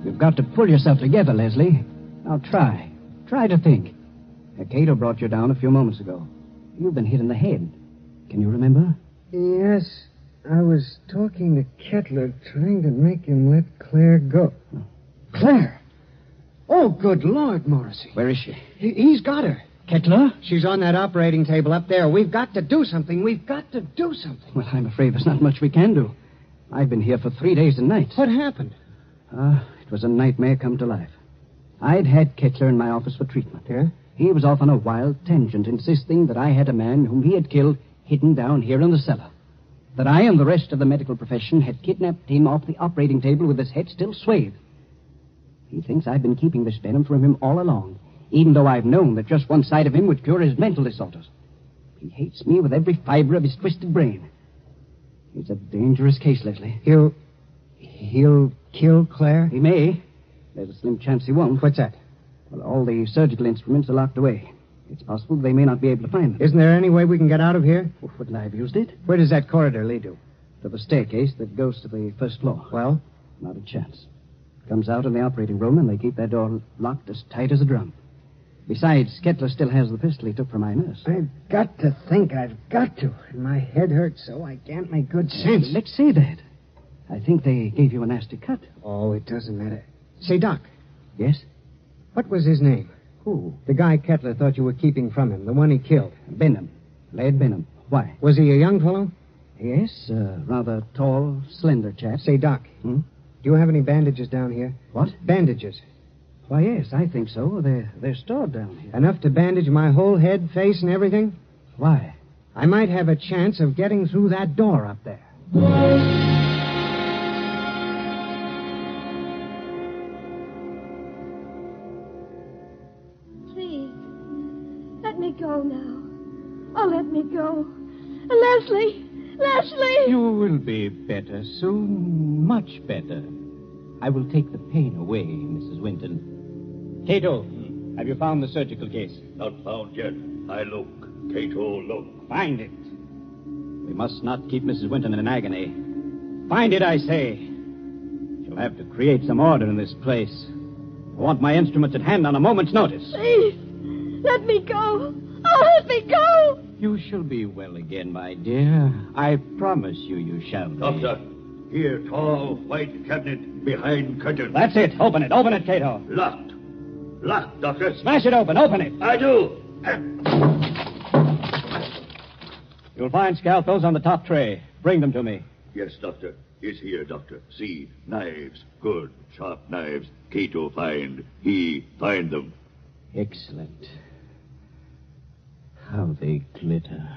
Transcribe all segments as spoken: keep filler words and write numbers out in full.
You've got to pull yourself together, Leslie. Now try. Try to think. Uh, Cato brought you down a few moments ago. You've been hit in the head. Can you remember? Yes. I was talking to Kettler, trying to make him let Claire go. Oh. Claire? Oh, good Lord, Morrissey. Where is she? He, he's got her. Kettler? She's on that operating table up there. We've got to do something. We've got to do something. Well, I'm afraid there's not much we can do. I've been here for three days and nights. What happened? Ah, uh, it was a nightmare come to life. I'd had Kettler in my office for treatment. Yeah? He was off on a wild tangent, insisting that I had a man whom he had killed hidden down here in the cellar. That I and the rest of the medical profession had kidnapped him off the operating table with his head still swathed. He thinks I've been keeping this venom from him all along, even though I've known that just one side of him would cure his mental disorders. He hates me with every fiber of his twisted brain. He's a dangerous case, Leslie. He'll... he'll kill Claire? He may. There's a slim chance he won't. What's that? Well, all the surgical instruments are locked away. It's possible they may not be able to find them. Isn't there any way we can get out of here? Oh, wouldn't I have used it? Where does that corridor lead to? To the staircase that goes to the first floor. Well? Not a chance. Comes out in the operating room, and they keep that door locked as tight as a drum. Besides, Kettler still has the pistol he took from my nurse. I've got to think. I've got to. And my head hurts so I can't make good sense. Let's say that. I think they gave you a nasty cut. Oh, it doesn't matter. Say, Doc. Yes? What was his name? Who? The guy Kettler thought you were keeping from him, the one he killed. Benham. Laird Benham. Why? Was he a young fellow? Yes, a rather tall, slender chap. Say, Doc, Hmm? do you have any bandages down here? What? Bandages. Why, yes, I think so. They're, they're stored down here. Enough to bandage my whole head, face, and everything? Why? I might have a chance of getting through that door up there. Please, let me go now. Oh, let me go. Leslie! Leslie! You will be better soon, much better. I will take the pain away, Missus Winton. Cato, have you found the surgical case? Not found yet. I look. Cato, look. Find it. We must not keep Missus Winton in an agony. Find it, I say. She'll have to create some order in this place. I want my instruments at hand on a moment's notice. Please, let me go. Oh, let me go. You shall be well again, my dear. I promise you you shall be. Doctor, here, tall, white cabinet behind curtain. That's it. Open it. Open it, Cato. Locked. Locked, Doctor. Smash it open. Open it. I do. You'll find scalpels on the top tray. Bring them to me. Yes, Doctor. It's here, Doctor. See, knives. Good, sharp knives. Cato find. He find them. Excellent. How they glitter.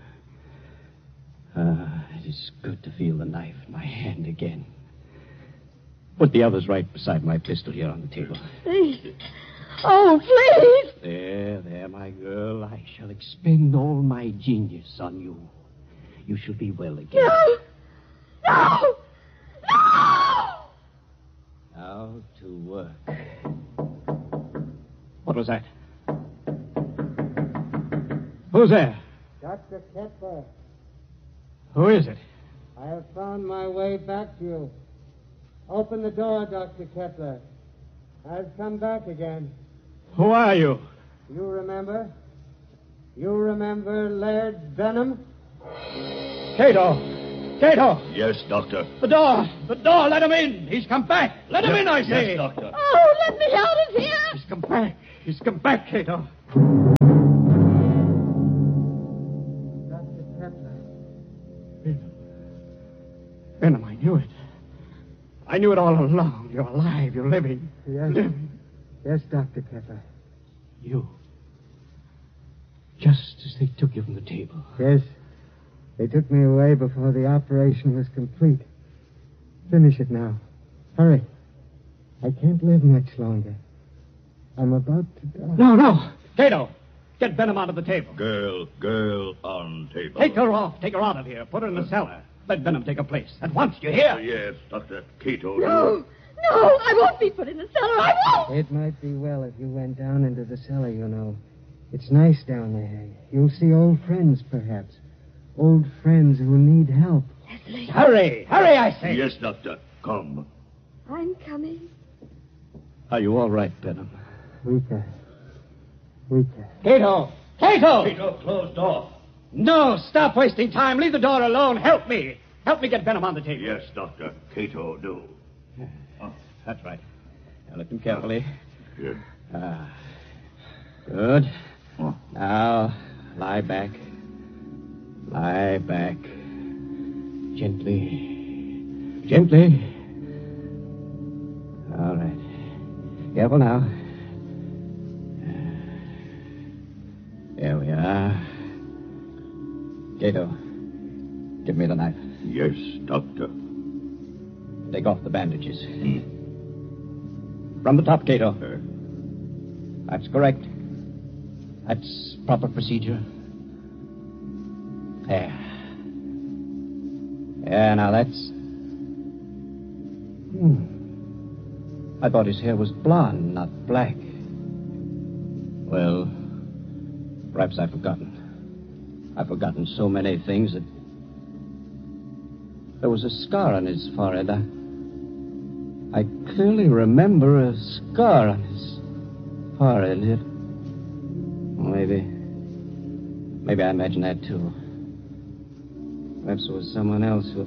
Ah, it is good to feel the knife in my hand again. Put the others right beside my pistol here on the table. Please. Oh, please. There, there, my girl. I shall expend all my genius on you. You shall be well again. No. No. No. Now to work. What was that? Who's there? Doctor Kettler, Who is it? I have found my way back to you. Open the door, Doctor Kettler. I've come back again. Who are you? You remember? You remember Laird Benham? Cato! Cato! Yes, Doctor. The door! The door! Let him in! He's come back! Let him in, I say! Yes, Doctor. Oh, let me out of here. He's come back! He's come back, Cato! Doctor Kettler. Benham. Benham, I knew it. I knew it all along. You're alive. You're living. Yes. Living. Yes, Doctor Kettler. You. Just as they took you from the table. Yes. They took me away before the operation was complete. Finish it now. Hurry. I can't live much longer. I'm about to die. No, no. Cato, get Benham out of the table. Girl, girl on table. Take her off. Take her out of here. Put her in the cellar. Let Benham take her place. At once, you hear? Oh, yes, Doctor. Cato. No. No, I won't be put in the cellar. I won't. It might be well if you went down into the cellar, you know. It's nice down there. You'll see old friends, perhaps. Old friends who need help. Leslie. Hurry. Hurry, I say. Yes, Doctor. Come. I'm coming. Are you all right, Benham? Weaker. Weaker. Cato! Cato! Cato, close door. No, stop wasting time. Leave the door alone. Help me. Help me get Benham on the table. Yes, Doctor. Cato, do. Oh, that's right. Now lift him carefully. Here. Ah. Good. Oh. Now, lie back. Lie back. Gently. Gently. All right. Careful now. There we are. Cato, give me the knife. Yes, Doctor. Take off the bandages. From the top, Cato. Uh, That's correct. That's proper procedure. There. Yeah, now that's... Hmm. I thought his hair was blonde, not black. Well, perhaps I've forgotten. I've forgotten so many things that... There was a scar on his forehead. I, I clearly remember a scar on his forehead. It, maybe... Maybe I imagined that, too. Perhaps it was someone else with...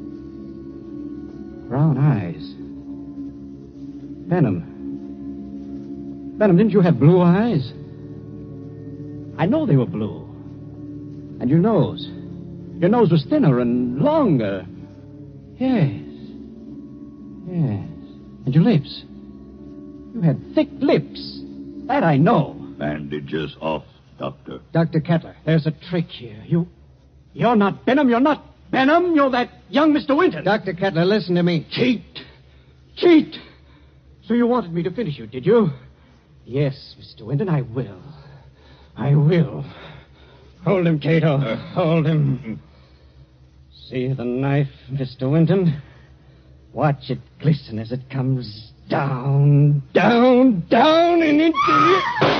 brown eyes. Benham. Benham, didn't you have blue eyes? I know they were blue. And your nose. Your nose was thinner and longer. Yes. Yes. And your lips. You had thick lips. That I know. bandages off, Doctor. Doctor Kettler, there's a trick here. You... You're not Benham. You're not Benham. You're that young Mister Winton. Doctor Kettler, listen to me. Cheat. Cheat. So you wanted me to finish you, did you? Yes, Mister Winton, I will. I will. Hold him, Cato. Uh, Hold him. See the knife, Mister Winton? Watch it glisten as it comes down, down, down, and into...